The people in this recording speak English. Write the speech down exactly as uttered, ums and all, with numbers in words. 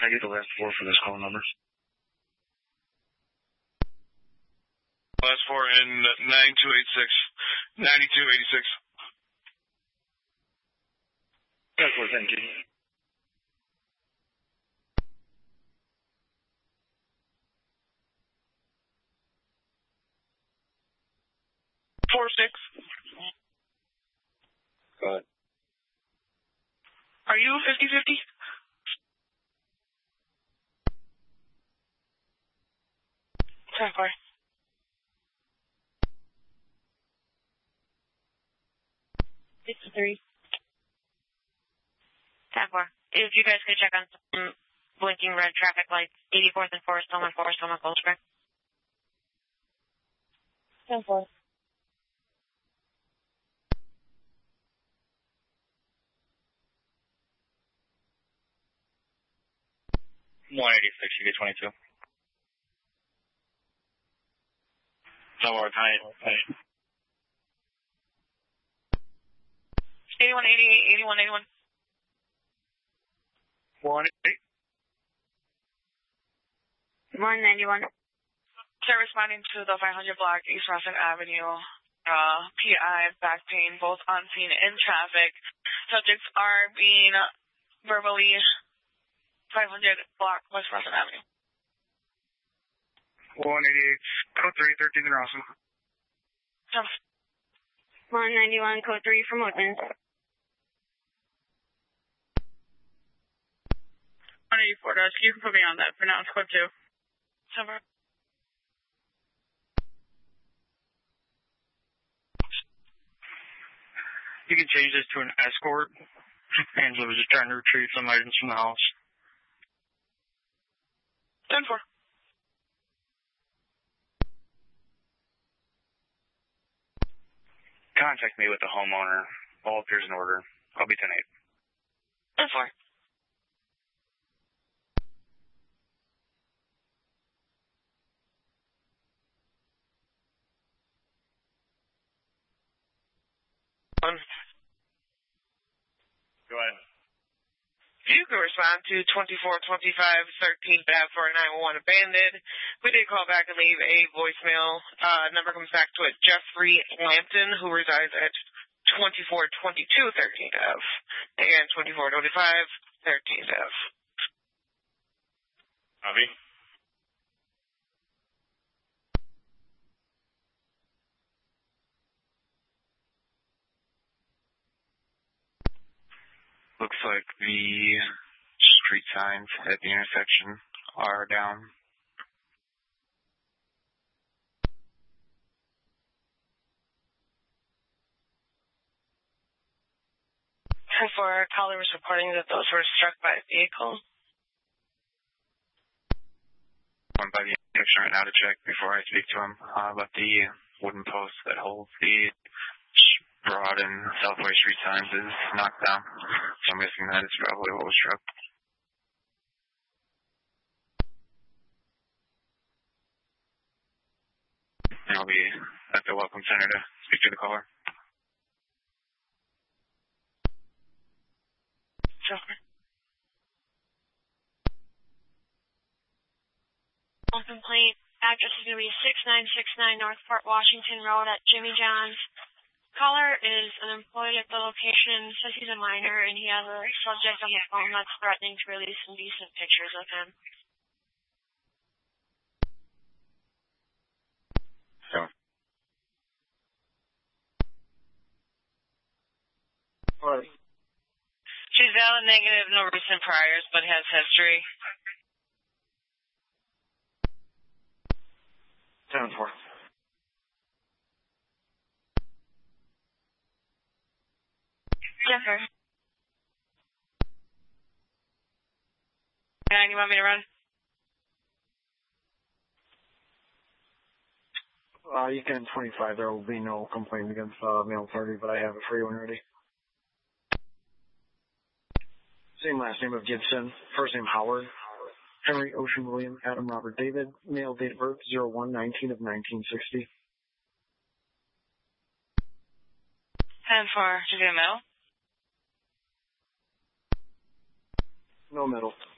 Can I get the last four for this call number? Last four in nine two eight six, ninety-two eighty-six. That's four, thank you. Four six. Go ahead. Are you fifty fifty? ten four. fifty-three. ten four. If you guys could check on some blinking red traffic lights, eighty-fourth and Forest, Tillman, Forest, Tillman, Cold Spring. ten four. one eighty-six, you get twenty-two. No more, kind of. eighty-one eighty-eight, eighty-one eighty-one. one eighty-eight. one ninety-one. They're responding to the five hundred block East Russell Avenue, uh, P I, back pain, both on scene in traffic. Subjects are being verbally five hundred block West Russell Avenue. one eighty-eight, code three, thirteen in Russell. one ninety-one, code three from Woodlands. one eighty-four, Dodge. You can put me on that for now. It's code two. Summer. You can change this to an escort. Angela was just trying to retrieve some items from the house. ten four. Contact me with the homeowner. All appears in order. I'll be ten eight. ten four. One. Go ahead. You can respond to twenty-four twenty-five thirteenth Ave for nine one one abandoned. We did call back and leave a voicemail. Uh, number comes back to it. Jeffrey Lampton, who resides at twenty-four twenty-two thirteenth Ave and twenty-four twenty-five thirteenth Ave. Avi? Looks like the street signs at the intersection are down. ten four, caller was reporting that those were struck by a vehicle. I'm by the intersection right now to check before I speak to him uh, about the wooden post that holds the Broad and Southway street signs is knocked down. So I'm guessing that is probably what was struck. And I'll be at the Welcome Center to speak to the caller. Sure. On complaint, address is going to be six nine six nine North Fort Washington Road at Jimmy John's. Caller is unemployed at the location, says he's a minor, and he has a subject on the phone that's threatening to release indecent pictures of him. So. What? She's valid negative, no recent priors, but has history. ten four. Jennifer. And you want me to run? Uh, you can twenty-five. There will be no complaint against uh, male party, but I have it for you when ready. Same last name of Gibson. First name Howard. Henry Ocean William Adam Robert David. Male date of birth zero one nineteen of nineteen sixty. ten four. Did you get a medal? No middle.